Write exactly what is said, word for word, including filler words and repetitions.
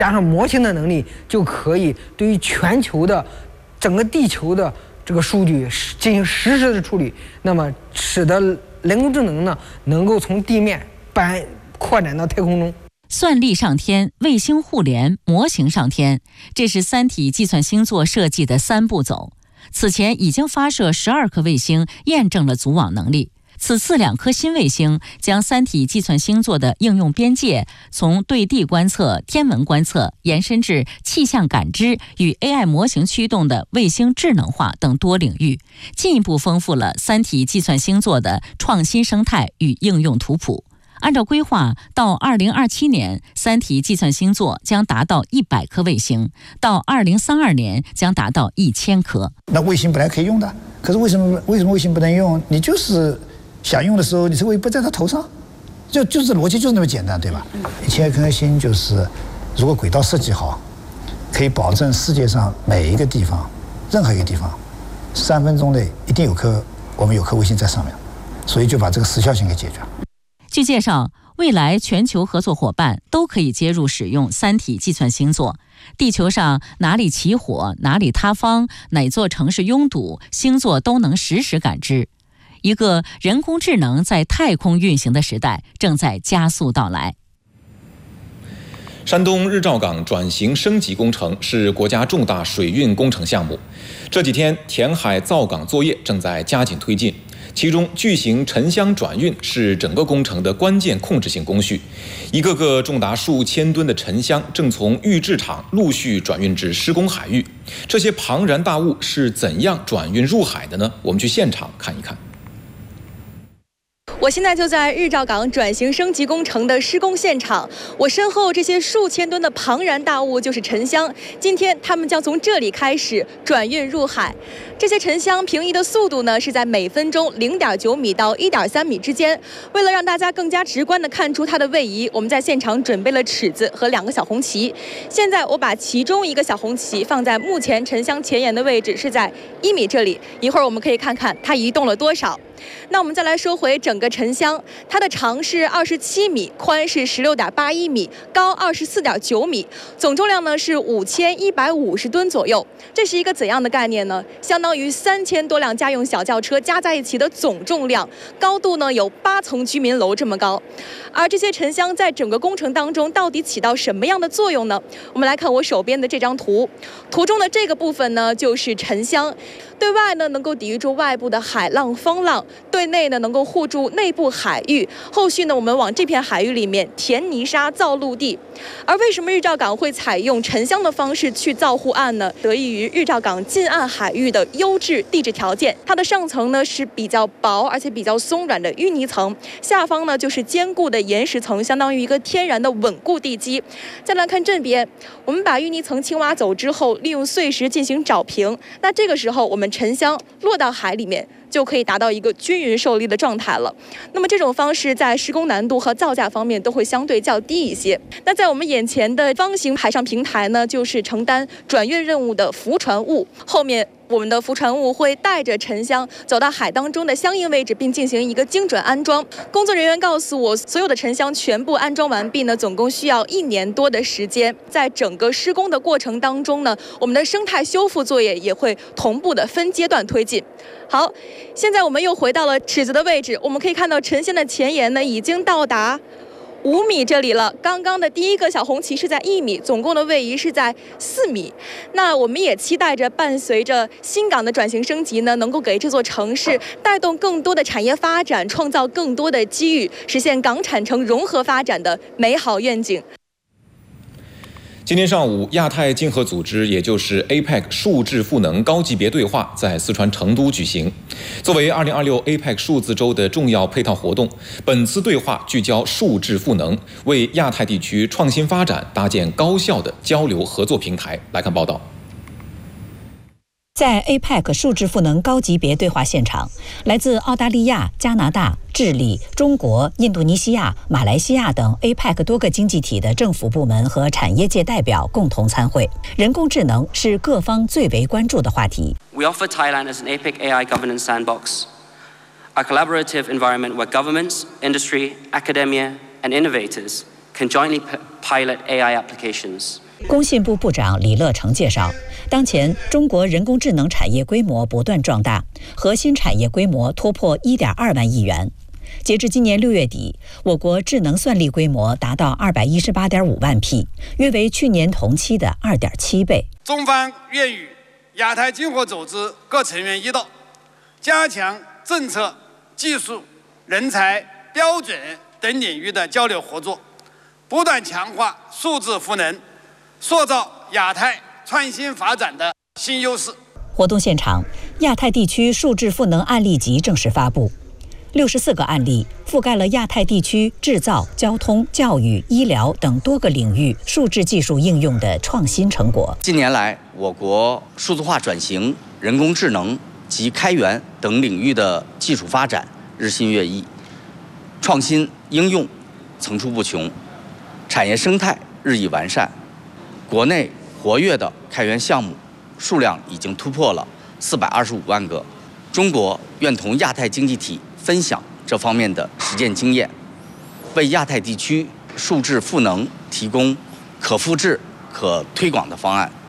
加上模型的能力，就可以对于全球的整个地球的这个数据进行实时的处理，那么使得人工智能呢能够从地面搬扩展到太空中。 算力上天、卫星互联、模型上天，这是三体计算星座设计的三步走。此前已经发射十二颗卫星，验证了组网能力。此次两颗新卫星将三体计算星座的应用边界从对地观测、天文观测延伸至气象感知与 A I 模型驱动的卫星智能化等多领域，进一步丰富了三体计算星座的创新生态与应用图谱。按照规划，到二零二七年，三体计算星座将达到一百颗卫星，到二零三二年将达到一千颗。 那卫星本来可以用的，可是为什么为什么卫星不能用？你就是想用的时候，你这卫星不在它头上，就就是逻辑就是那么简单，对吧？一千颗星就是，如果轨道设计好，可以保证世界上每一个地方，任何一个地方，三分钟内一定有颗我们有颗卫星在上面，所以就把这个时效性给解决了。 据介绍，未来全球合作伙伴都可以接入使用三体计算星座。地球上哪里起火、哪里塌方、哪座城市拥堵，星座都能实时感知。一个人工智能在太空运行的时代正在加速到来。 山东日照港转型升级工程是国家重大水运工程项目，这几天填海造港作业正在加紧推进。其中，巨型沉箱转运是整个工程的关键控制性工序，一个个重达数千吨的沉箱正从预制厂陆续转运至施工海域。这些庞然大物是怎样转运入海的呢？我们去现场看一看。 我现在就在日照港转型升级工程的施工现场，我身后这些数千吨的庞然大物就是沉箱，今天它们将从这里开始转运入海。这些沉箱平移的速度呢是在每分钟零点九米到一点三米之间。为了让大家更加直观地看出它的位移，我们在现场准备了尺子和两个小红旗。现在我把其中一个小红旗放在目前沉箱前沿的位置，是在一米这里。一会儿我们可以看看它移动了多少。那我们再来说回整个沉箱，它的长是二十七米，宽是十六点八一米，高二十四点九米，总重量呢是五千一百五十吨左右。这是一个怎样的概念呢？相当于三千多辆家用小轿车加在一起的总重量，高度呢有八层居民楼这么高。而这些沉箱在整个工程当中到底起到什么样的作用呢？我们来看我手边的这张图，图中的这个部分呢就是沉箱，对外呢能够抵御住外部的海浪、风浪，对内呢能够护住内部海域。后续呢我们往这片海域里面填泥沙造陆地。而为什么日照港会采用沉箱的方式去造护岸呢？得益于日照港近岸海域的优质地质条件，它的上层呢是比较薄而且比较松软的淤泥层，下方呢就是坚固的岩石层，相当于一个天然的稳固地基。再来看正边，我们把淤泥层清挖走之后，利用碎石进行找平。那这个时候我们沉箱落到海里面，就可以达到一个均匀受力的状态了。那么这种方式在施工难度和造价方面都会相对较低一些。那在我们眼前的方形海上平台呢，就是承担转运任务的浮船坞，后面我们的浮船坞会带着沉箱走到海当中的相应位置，并进行一个精准安装。工作人员告诉我，所有的沉箱全部安装完毕呢，总共需要一年多的时间。在整个施工的过程当中呢，我们的生态修复作业也会同步的分阶段推进。好，现在我们又回到了尺子的位置，我们可以看到沉箱的前沿呢已经到达五米这里了。刚刚的第一个小红旗是在一米，总共的位移是在四米。那我们也期待着伴随着新港的转型升级呢，能够给这座城市带动更多的产业发展，创造更多的机遇，实现港产城融合发展的美好愿景。 今天上午，亚太经合组织，也就是 A P E C 数字赋能高级别对话在四川成都举行。作为二零二六 A P E C 数字周的重要配套活动，本次对话聚焦数字赋能，为亚太地区创新发展搭建高效的交流合作平台。来看报道。 在 A P E C 数字赋能高级别对话现场，来自澳大利亚、加拿大、智利、中国、印度尼西亚、马来西亚等 A P E C 多个经济体的政府部门和产业界代表共同参会。人工智能是各方最为关注的话题。 We offer Thailand as an A P E C A I governance sandbox, a collaborative environment where governments, industry, academia, and innovators can jointly pilot A I applications. 工信部部长李乐成介绍，当前中国人工智能产业规模不断壮大，核心产业规模突破 一点二万亿元。截至今年六月底，我国智能算力规模达到二百一十八点五万匹，约为去年同期的二点七倍。 中方愿与亚太经合组织各成员一道，加强政策、技术、人才、标准等领域的交流合作，不断强化数字赋能，塑造亚太创新发展的新优势。 活动现场，亚太地区数字赋能案例集正式发布。六十四个案例覆盖了亚太地区制造、交通、教育、医疗等多个领域数字技术应用的创新成果。 近年来，我国数字化转型、人工智能及开源等领域的技术发展日新月异，创新应用层出不穷，产业生态日益完善。国内活跃的开源项目数量已经突破了四百二十五万个。中国愿同亚太经济体分享这方面的实践经验，为亚太地区数字赋能提供可复制、可推广的方案。